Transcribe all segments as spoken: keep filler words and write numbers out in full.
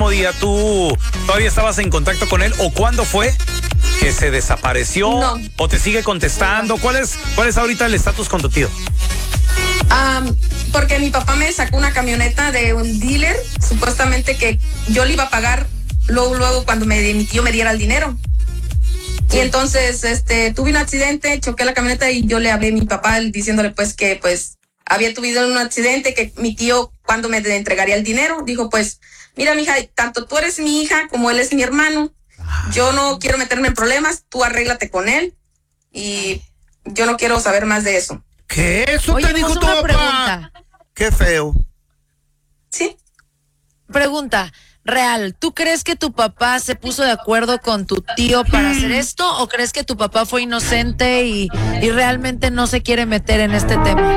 mismo día, ¿tú todavía estabas en contacto con él? ¿O cuándo fue que se desapareció? No. ¿O te sigue contestando? ¿Cuál es, cuál es ahorita el estatus con tu tío? Um, porque mi papá me sacó una camioneta de un dealer, supuestamente que yo le iba a pagar luego, luego cuando me, mi tío me diera el dinero. Y entonces este, tuve un accidente, choqué la camioneta y yo le hablé a mi papá diciéndole pues que pues había tenido un accidente, que mi tío cuando me entregaría el dinero, dijo pues, mira mija, tanto tú eres mi hija como él es mi hermano, yo no quiero meterme en problemas, tú arréglate con él y yo no quiero saber más de eso. ¿Qué? ¿Eso Oye, te dijo pues tu una papá? pregunta. Qué feo. Sí. Pregunta, real, ¿tú crees que tu papá se puso de acuerdo con tu tío para hacer esto o crees que tu papá fue inocente y, y realmente no se quiere meter en este tema?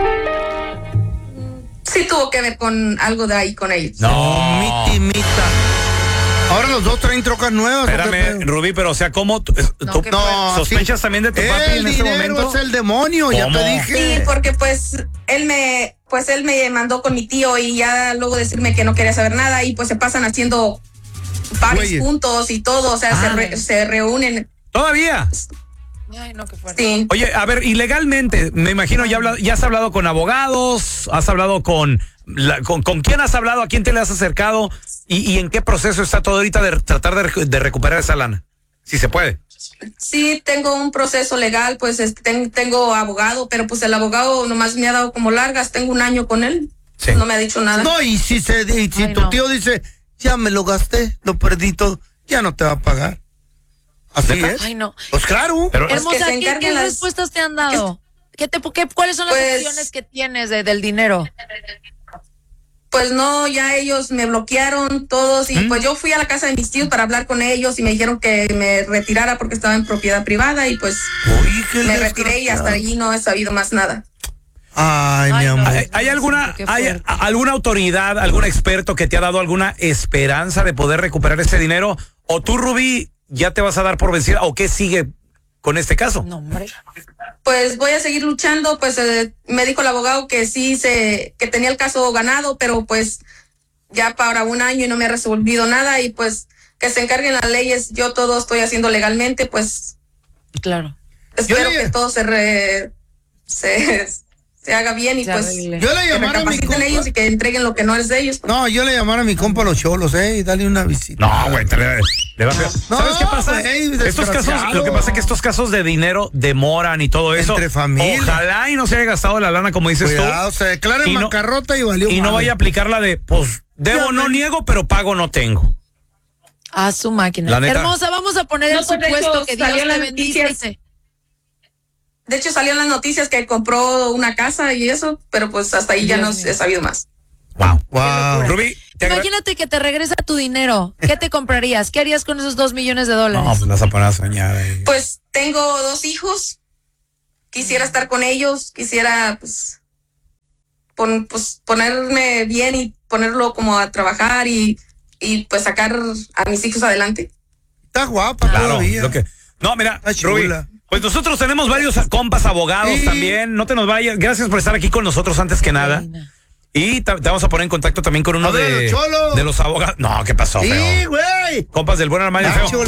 Sí tuvo que ver con algo de ahí con ellos. No. Mi timita. Ahora los dos traen trocas nuevas. Espérame, Rubí, pero o sea, ¿cómo tú, No, tú ¿qué No, sospechas sí. también de tu El papi en este dinero momento? es el demonio, ya ¿Cómo? te dije. Sí, porque pues él me, pues él me mandó con mi tío y ya luego decirme que no quería saber nada y pues se pasan haciendo varios Güeyes. puntos y todo, o sea, Ah. se, re- se reúnen. ¿Todavía? Ay, no, qué fuerte. Sí. Oye, a ver, ilegalmente, me imagino, ya, habla, ya has hablado con abogados, has hablado con, la, con... ¿Con quién has hablado? ¿A quién te le has acercado? ¿Y, y en qué proceso está todo ahorita de tratar de, de recuperar esa lana? Si se puede. Sí, tengo un proceso legal, pues este, ten- tengo abogado, pero pues el abogado nomás me ha dado como largas, tengo un año con él, Sí. no me ha dicho nada. No, y si, se, y si Ay, tu no. tío dice, ya me lo gasté, lo perdí todo, ya no te va a pagar. Así ¿Neta? es. Ay, no. Pues claro. Pero, Es- Hermosa, que se ¿qué, encarguen qué las- respuestas te han dado? ¿Qué te, qué, ¿Cuáles son las Pues- opciones que tienes de, del dinero? Pues no, ya ellos me bloquearon todos y ¿Mm? pues yo fui a la casa de mis tíos para hablar con ellos y me dijeron que me retirara porque estaba en propiedad privada y pues Uy, qué me retiré y hasta desgraciado. allí no he sabido más nada. Ay, mi Ay, no. amor. ¿hay, hay alguna, Qué hay fuerte. alguna autoridad, algún experto que te ha dado alguna esperanza de poder recuperar ese dinero? ¿O tú, Rubí, ya te vas a dar por vencida? ¿O qué sigue con este caso? No, hombre. Pues voy a seguir luchando, pues eh, me dijo el abogado que sí se, que tenía el caso ganado, pero pues ya para un año y no me ha resolvido nada y pues que se encarguen las leyes, yo todo estoy haciendo legalmente, pues Claro. espero le- que todo se re, se, se haga bien y Se pues arregle. Yo le que llamara a mi recapaciten compa. ellos y que entreguen lo que no es de ellos. No, yo le llamara a mi compa a los cholos, eh, y dale una visita. No, güey, te le, le va a pegar. No, ¿Sabes qué pasa? güey, Estos casos, desgraciado. lo que pasa es que estos casos de dinero demoran y todo eso. Entre familia. Ojalá y no se haya gastado la lana como dices Cuidado, se declara en Y no- bancarrota y valió tú. Y no madre. vaya a aplicar la de, pues, debo, Ya, no man. niego, pero pago no tengo. A su máquina. La neta. Hermosa, vamos a poner No, el pues, de supuesto hecho, que Dios salió en te las bendice. noticias. De hecho salió en las noticias que compró una casa y eso, pero pues hasta ahí ya Dios no mío. he sabido más. Wow. Wow. Rubí, te agra- Imagínate que te regresa tu dinero. ¿Qué te comprarías? ¿Qué harías con esos dos millones de dólares? No, pues vas a poner a soñar ahí. Pues tengo dos hijos, quisiera estar con ellos, quisiera pues, pon- pues ponerme bien y ponerlo como a trabajar y, y pues sacar a mis hijos adelante. Está guapa Claro, todavía. lo que... No, mira, Está chula. Rubí, pues nosotros tenemos varios compas abogados Sí. también. No te nos vayas. Gracias por estar aquí con nosotros antes que nada. Reina. Y ta- te vamos a poner en contacto también con uno A ver, de, Cholo. de los abogados. No, ¿qué pasó, Sí, feo? güey. Compas del buen hermano Ah, feo. chulo.